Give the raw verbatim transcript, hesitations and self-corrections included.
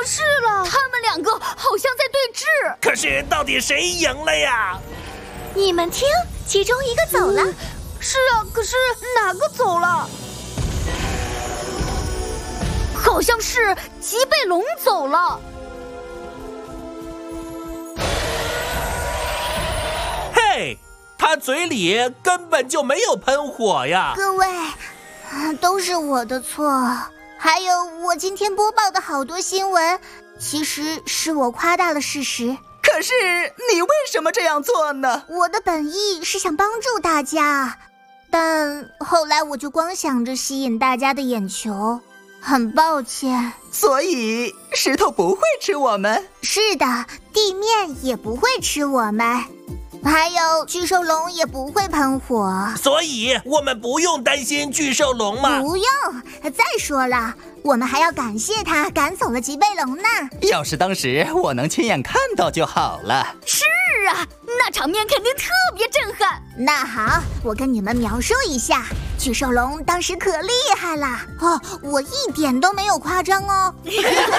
是了，他们两个好像在对峙。 可是到底谁赢了呀？ 你们听，其中一个走了。 嗯、是啊，可是哪个走了？好像是吉贝龙走了。 嘿，他嘴里根本就没有喷火呀！ 各位，都是我的错。还有我今天播报的好多新闻，其实是我夸大了事实。 可是你为什么这样做呢？ 我的本意是想帮助大家，但后来我就光想着吸引大家的眼球。很抱歉。 所以石头不会吃我们？ 是的，地面也不会吃我们，还有巨兽龙也不会喷火。 所以我们不用担心巨兽龙吗？ 不用。再说了，我们还要感谢他赶走了吉贝龙呢。 要是当时我能亲眼看到就好了。 是啊，那场面肯定特别震撼。 那好，我跟你们描述一下，巨兽龙当时可厉害了哦，我一点都没有夸张哦。